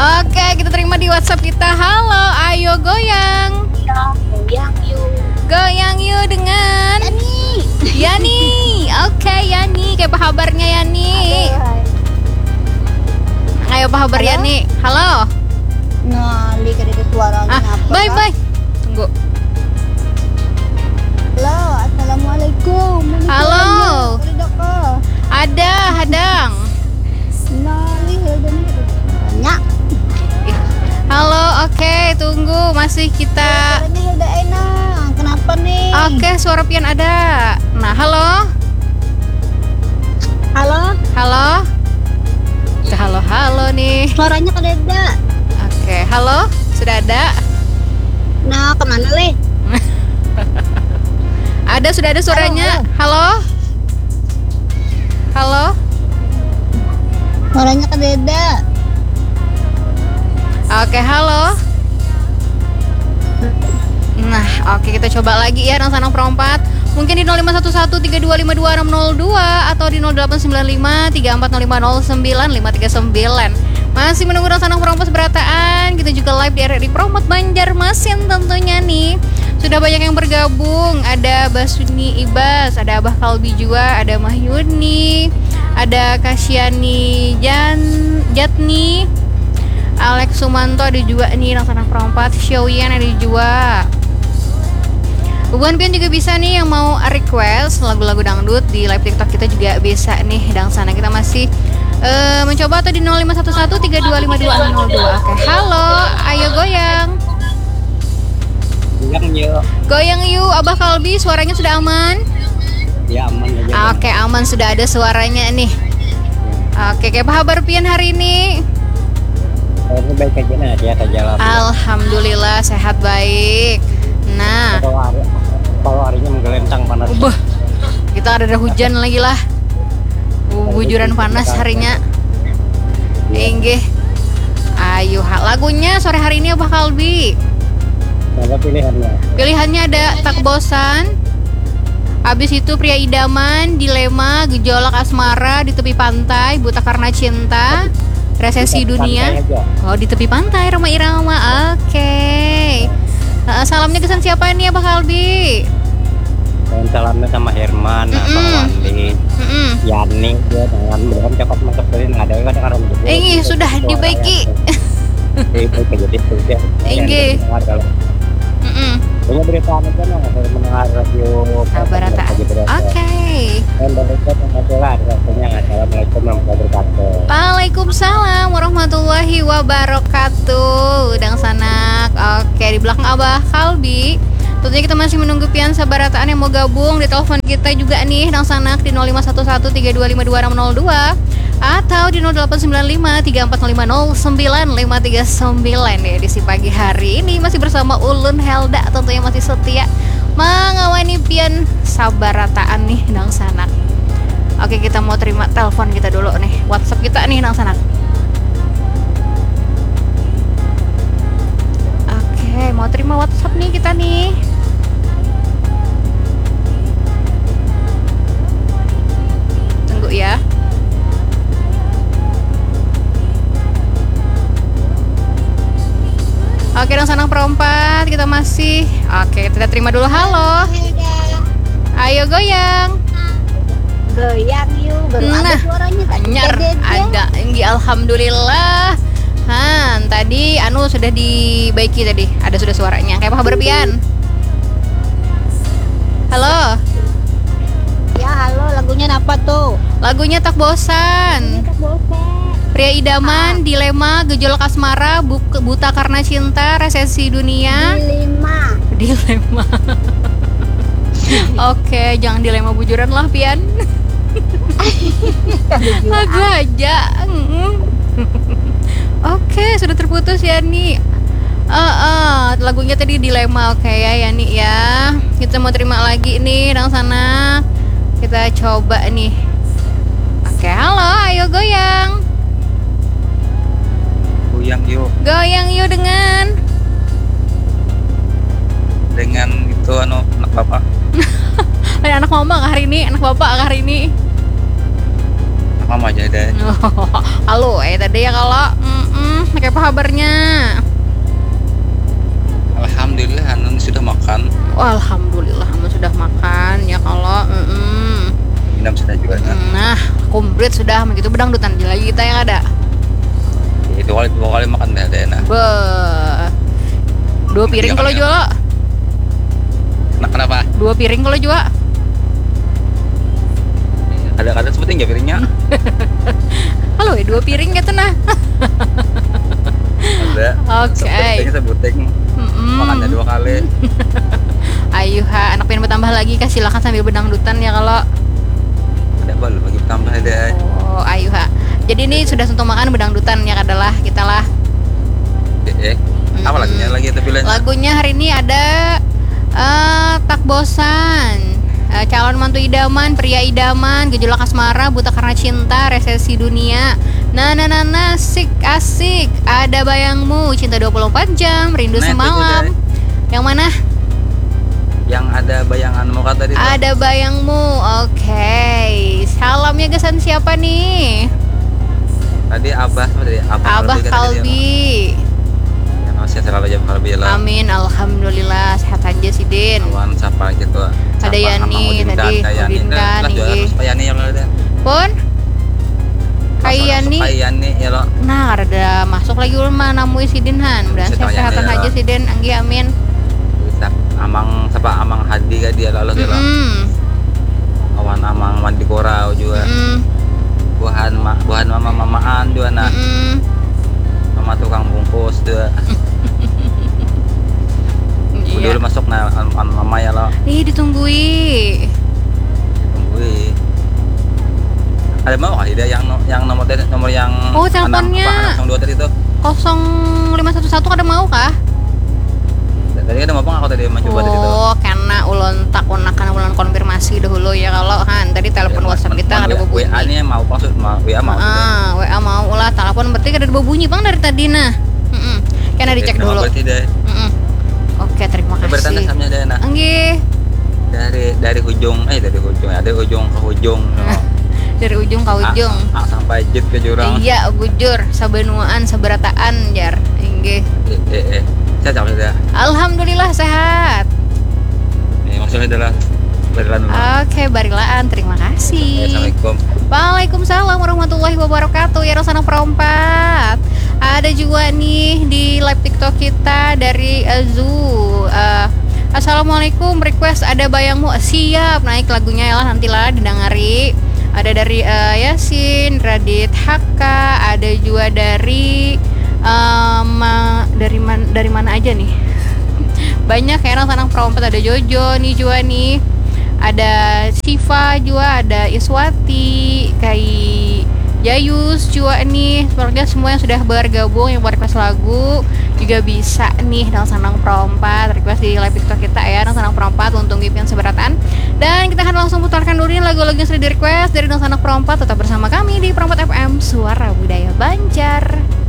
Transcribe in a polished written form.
Oke, kita terima di WhatsApp kita. Halo, ayo goyang. Goyang yuk. Goyang yuk dengan Yani. Yani. Oke, Yani. Kayak apa kabarnya Yani? Ayo apa kabar Halo? Yani? Halo. Ngali ke dari suaranya apa? Bye. Tunggu. Halo, assalamualaikum. Halo. Doko. Ada hadang. Ngali banyak. Halo, oke, tunggu. Masih kita. Suaranya udah enak. Kenapa nih? Oke, suara pian ada. Nah, halo. Halo. Halo. Halo nih. Suaranya kededa. Oke, halo. Sudah ada? Nah, kemana le? Sudah ada suaranya. Halo. Halo. Suaranya kededa. Oke, halo. Nah, oke, kita coba lagi ya Sanang Perompat. Mungkin di 0511325262 atau di 089534050959. Masih menunggu Sanang Perompat seberataan. Kita juga live di RRI Promot Banjarmasin tentunya nih. Sudah banyak yang bergabung. Ada Basuni Ibas, ada Abah Kalbi juga, ada Mahyuni, ada Kasyani Jatni, Alex Sumanto ada juga nih Sanang Perompat, Showyan ada juga. Buan pian juga bisa nih yang mau request lagu-lagu dangdut di live TikTok kita juga bisa nih. Dan sana kita masih mencoba atau di 0511325202. Oke, halo, ayo goyang. Goyang yuk. Goyang yuk, Abah Kalbi, suaranya sudah aman? Ya aman aja. Oke, aman, sudah ada suaranya nih. Oke, kayak apa kabar pian hari ini? Ini baik aja nah, dia aja lah. Alhamdulillah sehat baik. Nah, kalau harinya menggelentang panas. kita ada hujan lagi lah. Bujuran panas harinya. Enggih. Ayo, lagunya sore hari ini Abah Kalbi. Apa pilihannya? Pilihannya ada Tak Bosan. Habis itu Pria Idaman, Dilema, Gejolak Asmara, Di Tepi Pantai, Buta Karena Cinta, Resesi Dunia. Oh, Di Tepi Pantai, Roma Irama. Oke. Salamnya kesan siapa ini Abah Kalbi? Dan salamnya sama Herman, Bang Wandi, Yani, dia dengan mudah cepat masuk dari ada kadang-kadang juga. Sudah dibaiki. Itu jadi sudah. Enggih. Punya berita apa kan yang mendengar radio Barataan. Oke. Dan dari itu adalah rasanya Assalamualaikum warahmatullahi wabarakatuh. Waalaikumsalam warahmatullahi wabarakatuh. Udang sanak. Oke, di belakang Abah Kalbi. Tentunya kita masih menunggu pian sabarataan yang mau gabung di telepon kita juga nih Dang Sanak di 0511325262 atau di 089534050959 ya di si pagi hari ini masih bersama Ulun Helda tentunya masih setia mengawani pian sabarataan nih Dang Sanak. Oke, kita mau terima telepon kita dulu nih, WhatsApp kita nih Dang Sanak. Oke, mau terima WhatsApp nih kita nih. Tunggu ya. Oke, Dang Sanang Perompat, kita masih. Oke, kita terima dulu. Halo. Ayo goyang. Goyang yuk. Baru ada suaranya tadi. Anyar ada. Alhamdulillah. Tadi sudah dibaiki tadi. Sudah suaranya. Kayak apa kabar pian? Halo. Ya, halo, lagunya apa tuh? Lagunya Tak Bosan. Pria Idaman, Dilema, Gejolak Asmara, Buta Karena Cinta, Resesi Dunia. Dilema. Oke, jangan dilema bujuran lah pian. Lagu aja. Oke, sudah terputus ya nih. Lagunya tadi Dilema. Oke ya Yani ya. Kita mau terima lagi nih Dang sana. Kita coba nih. Oke, halo, ayo goyang. Goyang yuk. Goyang yuk dengan itu anak bapak. anak mama hari ini, anak bapak hari ini. Mama aja deh. Halo, tadi ya kalau kayak apa kabarnya? Alhamdulillah Hanun sudah makan. Oh, alhamdulillah kamu sudah makan ya kalau Minum sudah juga. nah komplit sudah begitu bedangdutan lagi kita yang ada. Itu dua kali makan dah enak. Dua piring kalau jual. Nah, kenapa? 2 piring kalau jual. Ada sebutin nggak piringnya? Halo, 2 piring gitu nah. Ada. Oke. Sebutin. Makannya 2 kali. Ayo ha, anak pengen bertambah lagi kah silakan sambil bedangdutan ya kalau. Udah baru bagi tambah deh. Oh, ayo ha. Jadi ini sudah sentuh makan bedangdutan ya adalah kita lah. Apa lagunya lagi itu pilihannya? Lagunya hari ini ada Tak Bosan, Calon Mantu Idaman, Pria Idaman, Gejolak Asmara, Buta Karena Cinta, Resesi Dunia, asik, Ada Bayangmu, Cinta 24 Jam, Rindu Nah, itu Semalam. Yang mana? Yang ada bayanganmu kata tadi. Ada Bayangmu. Oke. Salamnya gesan siapa nih? Tadi Abah Abah Kalbi. Sehat selalu aja Kalbi lah. Amin, alhamdulillah sehat aja sih Din. Awan siapa gitu. Ada Yani tadi, Udinkan, Yani yang ada. Pun kayak Yani ya lo. nah ada masuk lagi ulma namu si Dinhan dan kesehatan aja si Den anggi amin. Amang Hadi kan dia lalu dia. Awan amang mandi korau juga. Buahan mamaan juga nah. Mama tukang bungkus tuh. Udah masuk nah mama ya lo. Ih ditungguin. Ada mau kali dia yang nomor yang oh teleponnya 02 tadi tuh 0511 kada mau kah? Tadi ada mau aku tadi mencoba tadi tuh. Oh karena ulun konfirmasi dahulu ya kalau kan tadi telepon WhatsApp kita ada berbunyi. WA nya mau maksud WA mau. WA mau ulah telepon berarti ada berbunyi bang dari tadi nah. Karena dicek dulu. Oke terima kasih. Bertanda samnya ada nah. Anggih. Dari ujung ada ujung ke ujung. Dari ujung ke ujung. Sampai jet ke jurang. Iya, bujur, sabenuaan, saberataan, jar. Inggih. Sehat ya. Alhamdulillah sehat. Maksudnya adalah barilan. Oke, barilaan. Terima kasih. Assalamualaikum. Waalaikumsalam warahmatullahi wabarakatuh. Ya Rosana Perompat. Ada juga nih di live TikTok kita dari Azu. Assalamualaikum, request Ada Bayangmu. Siap, naik lagunya ya lah nantilah didengari. Ada dari Yasin, Radit Haka, ada juga dari dari mana aja nih? Banyak ya anak-anak perompat, ada Jojo nih juga nih. Ada Siva juga, ada Iswati, Kai Jayus juga nih. Sepertinya semua yang sudah bergabung yang buat request lagu juga bisa nih Dang Sanang Perompat request di live TikTok kita ya Dang Sanang Perompat untung VIP yang seberatan. Dan kita akan langsung putarkan dulu nih lagu-lagu yang sudah di request dari Dang Sanang Perompat. Tetap bersama kami di Perompat FM Suara Budaya Banjar.